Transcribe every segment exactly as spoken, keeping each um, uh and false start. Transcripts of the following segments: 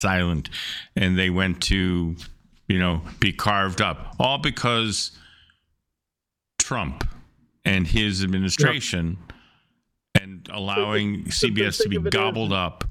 silent, and they went to, you know, be carved up, all because Trump and his administration yeah. and allowing C B S to be gobbled up.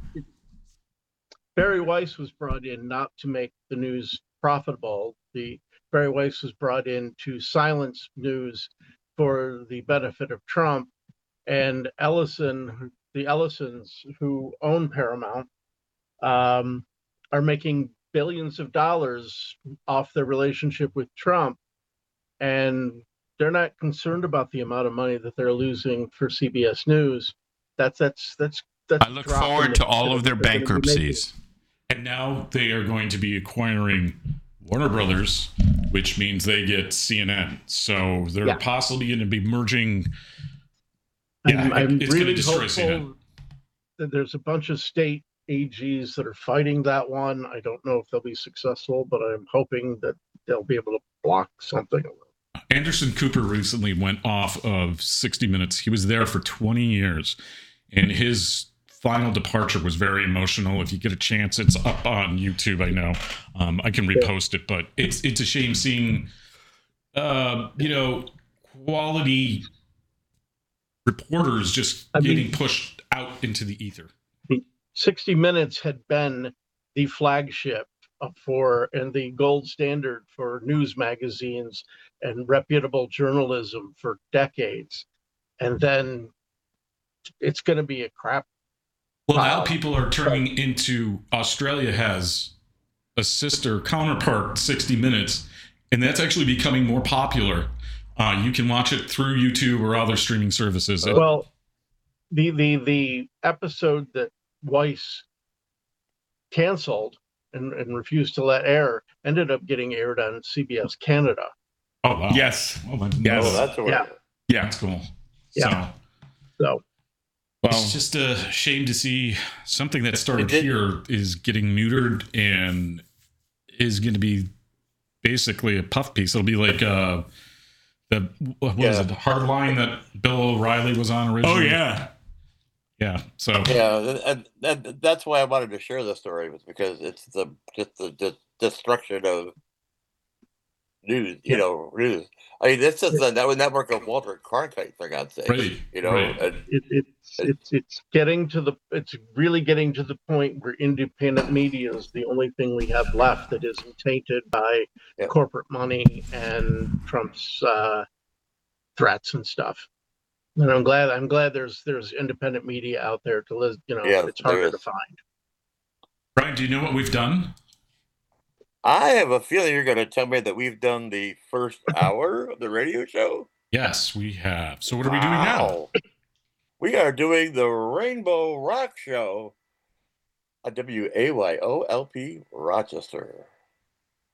Barry Weiss was brought in not to make the news profitable. The Barry Weiss was brought in to silence news for the benefit of Trump, and Ellison, the Ellisons who own Paramount, um, are making billions of dollars off their relationship with Trump, and they're not concerned about the amount of money that they're losing for C B S News. That's that's that's that's. I look forward to all of their bankruptcies. And now they are going to be acquiring Warner Brothers, which means they get C N N. So they're yeah. possibly going to be merging. Yeah, I'm, I'm it's really going to destroy C N N. That there's a bunch of state A Gs that are fighting that one. I don't know if they'll be successful, but I'm hoping that they'll be able to block something. Anderson Cooper recently went off of sixty minutes. He was there for twenty years, and his final departure was very emotional. If you get a chance, it's up on YouTube. I know um, I can repost it, but it's it's a shame seeing, uh, you know, quality reporters just I getting mean, pushed out into the ether. sixty minutes had been the flagship for and the gold standard for news magazines and reputable journalism for decades, and then it's going to be a crap. Well, now people are turning into, Australia has a sister counterpart, sixty minutes, and that's actually becoming more popular. Uh, you can watch it through YouTube or other streaming services. Well, the the the episode that Weiss canceled and, and refused to let air ended up getting aired on C B S Canada. Oh, wow. Yes. Oh, my yes. Oh, that's a yeah. Yeah, that's cool. Yeah. So. so. Well, it's just a shame to see something that started here is getting neutered and is going to be basically a puff piece. It'll be like uh, the what yeah. is it, Hardline that Bill O'Reilly was on originally. Oh yeah, yeah. So yeah, and, and that's why I wanted to share this story, was because it's the just the, the destruction of news. You yeah. know, news. I mean, this is the that network of Walter Cronkite, for God's sake. Right. You know, right. and, it, it's it's it's getting to the it's really getting to the point where independent media is the only thing we have left that isn't tainted by yeah. corporate money and Trump's uh, threats and stuff. And I'm glad I'm glad there's there's independent media out there to live. You know, yeah, it's harder to find. Brian, do you know what we've done? I have a feeling you're going to tell me that we've done the first hour of the radio show. Yes, we have. So what are we doing now? We are doing the Rainbow Rock Show on W A Y O L P Rochester.